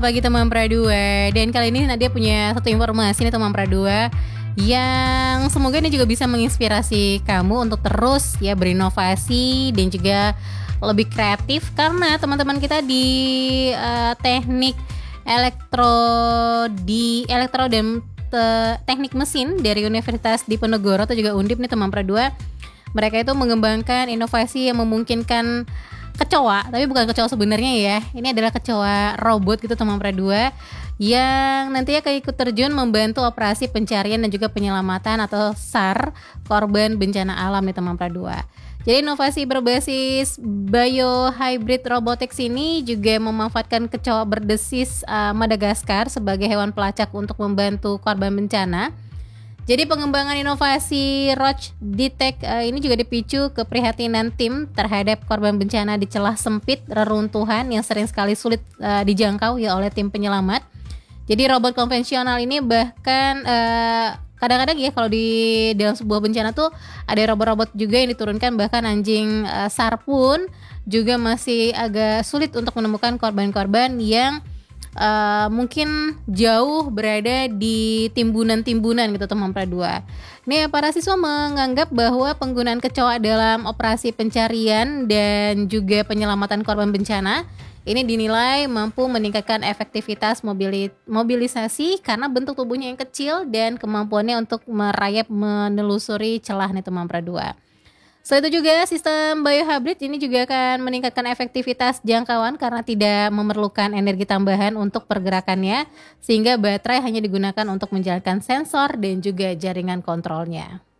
pagi teman Pradua. Dan kali ini Nadia punya satu informasi nih teman Pradua, yang semoga ini juga bisa menginspirasi kamu untuk terus ya berinovasi dan juga lebih kreatif, karena teman-teman kita di teknik elektro dan teknik mesin dari Universitas Diponegoro atau juga Undip nih teman Pradua. Mereka itu mengembangkan inovasi yang memungkinkan kecoa, tapi bukan kecoa sebenarnya ya. Ini adalah kecoa robot gitu teman Pradua, yang nantinya ikut terjun membantu operasi pencarian dan juga penyelamatan atau SAR korban bencana alam nih teman Pradua. Jadi inovasi berbasis biohybrid robotics ini juga memanfaatkan kecoa berdesis Madagaskar sebagai hewan pelacak untuk membantu korban bencana. Jadi pengembangan inovasi Roach Detect ini juga dipicu keprihatinan tim terhadap korban bencana di celah sempit reruntuhan yang sering sekali sulit dijangkau ya oleh tim penyelamat. Jadi robot konvensional ini bahkan kadang-kadang ya kalau di dalam sebuah bencana tuh ada robot-robot juga yang diturunkan, bahkan anjing SAR pun juga masih agak sulit untuk menemukan korban-korban yang mungkin jauh berada di timbunan-timbunan gitu teman Pradua. Nih para siswa menganggap bahwa penggunaan kecoa dalam operasi pencarian dan juga penyelamatan korban bencana ini dinilai mampu meningkatkan efektivitas mobilisasi karena bentuk tubuhnya yang kecil dan kemampuannya untuk merayap menelusuri celah nih teman Pradua. Selain itu juga sistem biohybrid ini juga akan meningkatkan efektivitas jangkauan karena tidak memerlukan energi tambahan untuk pergerakannya, sehingga baterai hanya digunakan untuk menjalankan sensor dan juga jaringan kontrolnya.